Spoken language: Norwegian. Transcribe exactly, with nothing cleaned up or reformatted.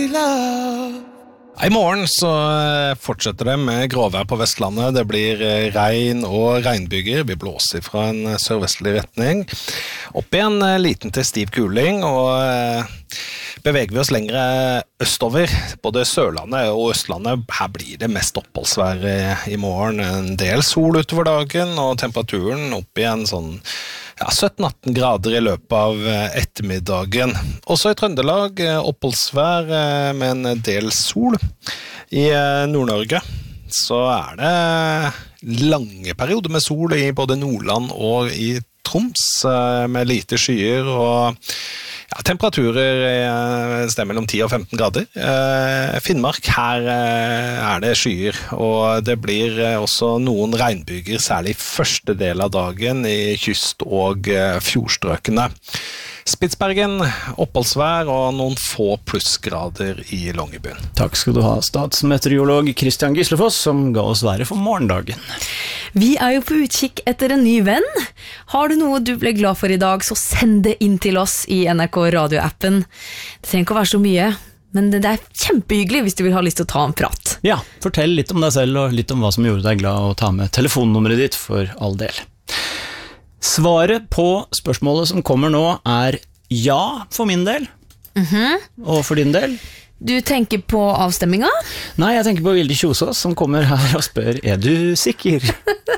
only love. I morgen så fortsetter det med gråvær på Vestlandet. Det blir regn og regnbyger. Vi blåser fra en sørvestlig retning. Opp i en liten til stiv kuling, og beveger vi oss lengre østover. Både Sørlandet og Østlandet, her blir det mest oppholdsvær i morgen. En del sol utover dagen, og temperaturen opp i en sånn ja, sytten atten grader i løpet av ettermiddagen. Også i Trøndelag oppholdsvær med en del sol. I Nord-Norge så er det lange perioder med sol i både Nordland og i Troms, med lite skyer og ja, temperaturer sted mellom ti og femten grader. Finnmark, her er det skyer, og det blir også noen regnbyger, særlig første del av dagen i kyst- og fjordstrøkene. Spitsbergen, oppholdsvær og noen få plussgrader i Longyearbyen. Takk skal du ha, statsmeteorolog Kristian Gislefoss, som ga oss været for morgendagen. Vi er jo på utkikk etter en ny venn. Har du noe du ble glad for i dag, så send det inn til oss i N R K Radio-appen. Det trenger ikke å være så mye, men det er kjempehyggelig hvis du vil ha lyst til å ta en prat. Ja, fortell litt om deg selv og litt om hva som gjorde deg glad, og ta med telefonnummeret ditt for all del. Svaret på spørsmålet som kommer nå er ja for min del. Mhm. Og for din del? Du tenker på avstemminga? Nei, jeg tenker på Vilde Kjosås som kommer her og spør, er du sikker?